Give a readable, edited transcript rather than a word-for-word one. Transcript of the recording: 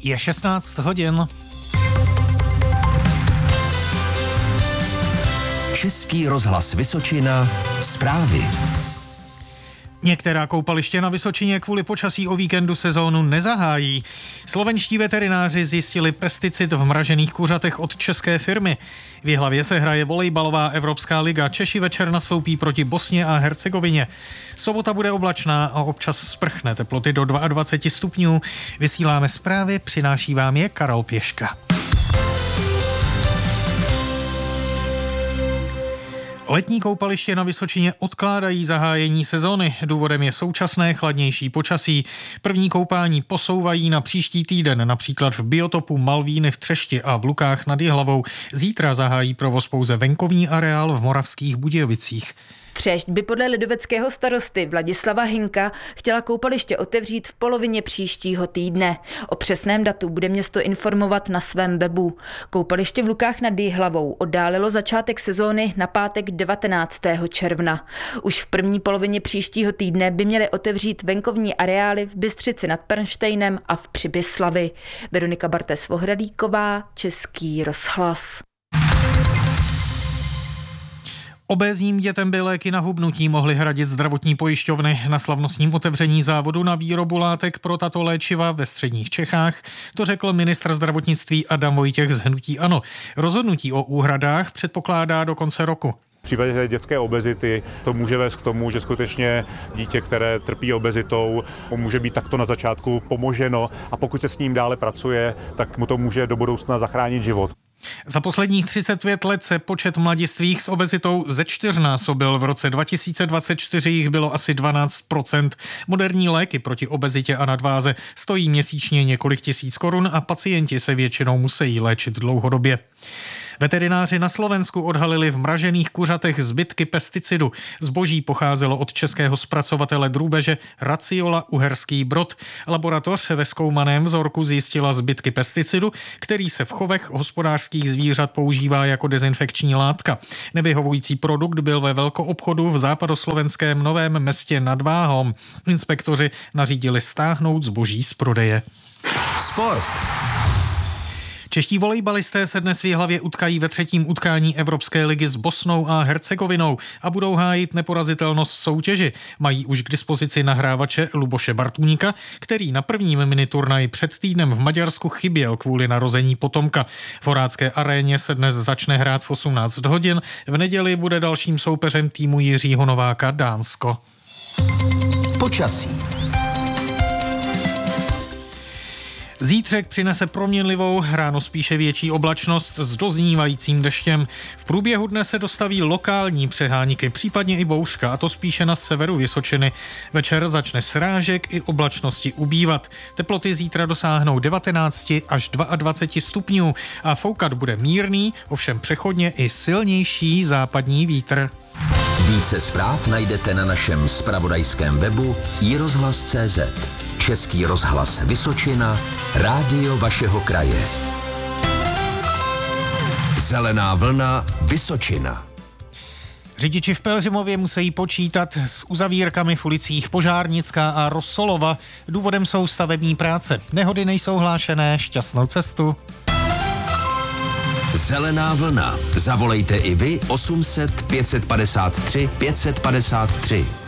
Je 16 hodin. Český rozhlas Vysočina, zprávy. Některá koupaliště na Vysočině kvůli počasí o víkendu sezónu nezahájí. Slovenští veterináři zjistili pesticid v mražených kuřatech od české firmy. V Jihlavě se hraje volejbalová Evropská liga. Češi večer nastoupí proti Bosně a Hercegovině. Sobota bude oblačná a občas sprchne, teploty do 22 stupňů. Vysíláme zprávy, přináší vám je Karel Pěška. Letní koupaliště na Vysočině odkládají zahájení sezóny. Důvodem je současné chladnější počasí. První koupání posouvají na příští týden, například v biotopu Malvíny v Třešti a v Lukách nad Jihlavou. Zítra zahájí provoz pouze venkovní areál v Moravských Budějovicích. Třešť by podle lidoveckého starosty Vladislava Hynka chtěla koupaliště otevřít v polovině příštího týdne. O přesném datu bude město informovat na svém webu. Koupaliště v Lukách nad Jihlavou oddálilo začátek sezóny na pátek 19. června. Už v první polovině příštího týdne by měly otevřít venkovní areály v Bystřici nad Pernštejnem a v Přibyslavi. Veronika Bartes-Vohradíková, Český rozhlas. Obézním dětem by léky na hubnutí mohly hradit zdravotní pojišťovny. Na slavnostním otevření závodu na výrobu látek pro tato léčiva ve středních Čechách to řekl ministr zdravotnictví Adam Vojtěch z hnutí ANO. Rozhodnutí o úhradách předpokládá do konce roku. V případě dětské obezity to může vést k tomu, že skutečně dítě, které trpí obezitou, může být takto na začátku pomoženo a pokud se s ním dále pracuje, tak mu to může do budoucna zachránit život. Za posledních 35 let se počet mladistvých s obezitou zečtyřnásobil. V roce 2024 jich bylo asi 12%. Moderní léky proti obezitě a nadváze stojí měsíčně několik tisíc korun a pacienti se většinou musí léčit dlouhodobě. Veterináři na Slovensku odhalili v mražených kuřatech zbytky pesticidu. Zboží pocházelo od českého zpracovatele drůbeže Raciola Uherský Brod. Laboratoř ve zkoumaném vzorku zjistila zbytky pesticidu, který se v chovech hospodářských zvířat používá jako dezinfekční látka. Nevyhovující produkt byl ve velkoobchodu v západoslovenském Novém Městě nad Váhom. Inspektoři nařídili stáhnout zboží z prodeje. Sport. Čeští volejbalisté se dnes v Jihlavě utkají ve třetím utkání Evropské ligy s Bosnou a Hercegovinou a budou hájit neporazitelnost v soutěži. Mají už k dispozici nahrávače Luboše Bartůníka, který na prvním miniturnaji před týdnem v Maďarsku chyběl kvůli narození potomka. V Horácké aréně se dnes začne hrát v 18 hodin. V neděli bude dalším soupeřem týmu Jiřího Nováka Dánsko. Počasí. Zítřek přinese proměnlivou, ráno spíše větší oblačnost s doznívajícím deštěm. V průběhu dne se dostaví lokální přeháníky, případně i bouřka, a to spíše na severu Vysočiny. Večer začne srážek i oblačnosti ubývat. Teploty zítra dosáhnou 19 až 22 stupňů a foukat bude mírný, ovšem přechodně i silnější západní vítr. Více zpráv najdete na našem zpravodajském webu iRozhlas.cz. Český rozhlas Vysočina, rádio vašeho kraje. Zelená vlna Vysočina. Řidiči v Pelhřimově musí počítat s uzavírkami v ulicích Požárnická a Rosolova. Důvodem jsou stavební práce. Nehody nejsou hlášené, šťastnou cestu. Zelená vlna. Zavolejte i vy 800 553 553.